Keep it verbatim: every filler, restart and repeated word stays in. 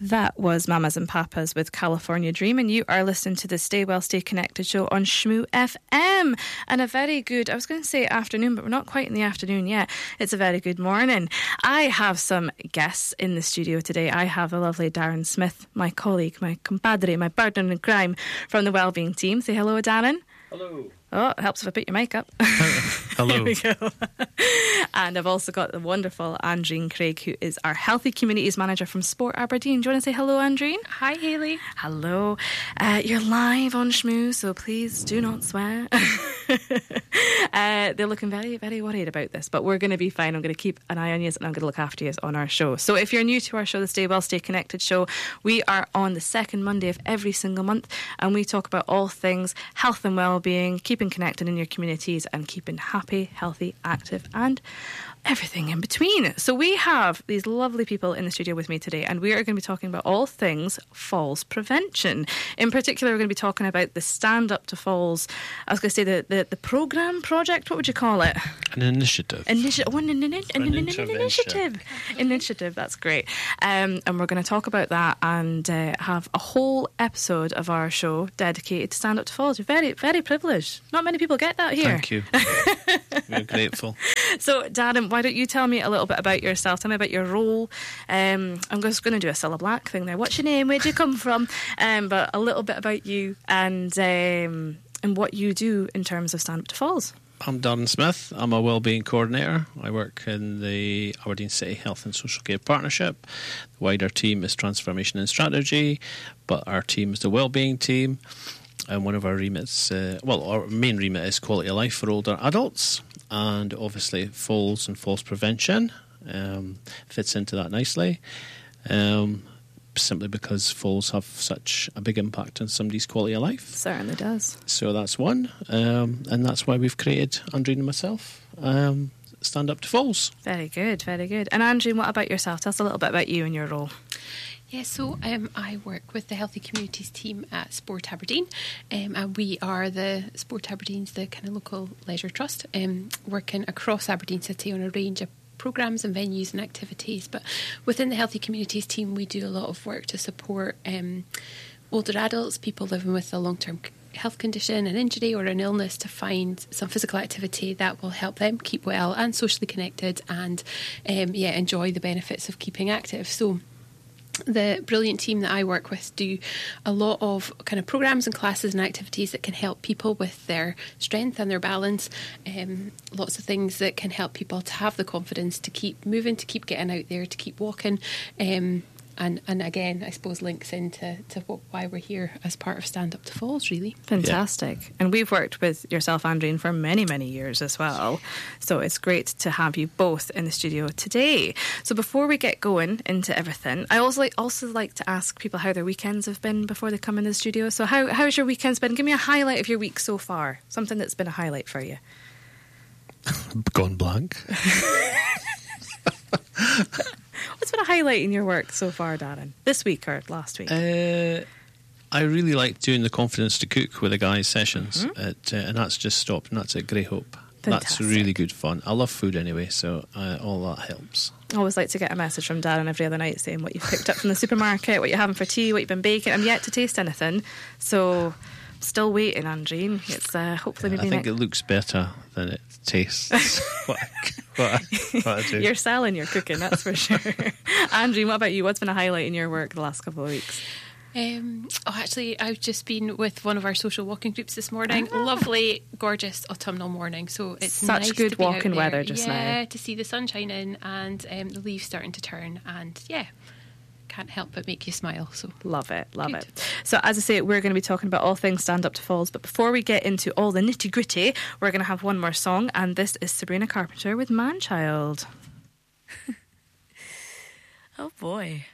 That was Mamas and Papas with California Dream, and you are listening to the Stay Well, Stay Connected show on Shmoo F M. And a very good, I was going to say afternoon, but we're not quite in the afternoon yet. It's a very good morning. I have some guests in the studio today. I have the lovely Darren Smith, my colleague, my compadre, my partner in crime from the Wellbeing team. Say hello, Darren. Hello. Oh, it helps if I put your mic up. Hello. Here we go. And I've also got the wonderful Andreen Craig, who is our Healthy Communities Manager from Sport Aberdeen. Do you want to say hello, Andreen? Hi, Hayley. Hello. Uh, you're live on Shmoo, so please do not swear. uh, they're looking very, very worried about this, but we're going to be fine. I'm going to keep an eye on you, and I'm going to look after you on our show. So if you're new to our show, the Stay Well, Stay Connected show, we are on the second Monday of every single month, and we talk about all things health and well-being, keeping connected in your communities, and keeping happy, healthy, active, and everything in between. So we have these lovely people in the studio with me today, and we are going to be talking about all things falls prevention. In particular, we're going to be talking about the Stand Up to Falls. I was going to say the, the, the programme, project, what would you call it? An initiative. Initi- oh, an, an, an, an, an, an intervention. initiative. Initiative, that's great. Um, and we're going to talk about that and uh, have a whole episode of our show dedicated to Stand Up to Falls. You're very, very privileged. Not many people get that here. Thank you. We're grateful. So, Darren, why don't you tell me a little bit about yourself? Tell me about your role. Um, I'm just going to do a Cilla Black thing now. What's your name? Where'd you come from? Um, but a little bit about you and um, and what you do in terms of Stand Up to Falls. I'm Darren Smith. I'm a wellbeing coordinator. I work in the Aberdeen City Health and Social Care Partnership. The wider team is Transformation and Strategy, but our team is the wellbeing team. And one of our remits, uh, well, our main remit is quality of life for older adults, and obviously falls and falls prevention um, fits into that nicely, um, simply because falls have such a big impact on somebody's quality of life. Certainly does. So that's one, um, and that's why we've created, Andreen and myself, um, Stand Up to Falls. Very good, very good. And Andreen, what about yourself? Tell us a little bit about you and your role. Yeah, so um, I work with the Healthy Communities team at Sport Aberdeen, um, and we are the Sport Aberdeen's the kind of local leisure trust, um, working across Aberdeen City on a range of programmes and venues and activities. But within the Healthy Communities team, we do a lot of work to support um, older adults, people living with a long-term health condition, an injury or an illness, to find some physical activity that will help them keep well and socially connected, and um, yeah, enjoy the benefits of keeping active. So the brilliant team that I work with do a lot of kind of programmes and classes and activities that can help people with their strength and their balance. Um, lots of things that can help people to have the confidence to keep moving, to keep getting out there, to keep walking. Um, and, and again, I suppose links into to what, why we're here as part of Stand Up to Falls, really. Fantastic. Yeah. And we've worked with yourself, Andreen, for many, many years as well. So it's great to have you both in the studio today. So before we get going into everything, I also like, also like to ask people how their weekends have been before they come in the studio. So how how's your weekends been? Give me a highlight of your week so far. Something that's been a highlight for you. Gone blank. What's been a highlight in your work so far, Darren? This week or last week? Uh, I really like doing the Confidence to Cook with the guys sessions, mm-hmm. at, uh, and that's just stopped, and that's at Grey Hope. Fantastic. That's really good fun. I love food anyway, so uh, all that helps. I always like to get a message from Darren every other night saying what you've picked up from the supermarket, what you're having for tea, what you've been baking. I'm yet to taste anything, so still waiting, Andreen. It's uh, hopefully maybe. I think next... it looks better than it tastes. what, what, I, what I do. You're selling your cooking, that's for sure. Andreen, what about you? What's been a highlight in your work the last couple of weeks? Um, oh, actually, I've just been with one of our social walking groups this morning. Ah. Lovely, gorgeous autumnal morning. So it's such nice good to be walking out weather just yeah, now. Yeah, to see the sun shining and um, the leaves starting to turn, and yeah, can't help but make you smile. So love it, love good. it. So as I say, we're going to be talking about all things Stand Up to Falls. But before we get into all the nitty gritty, we're going to have one more song, and this is Sabrina Carpenter with Man Child. Oh boy.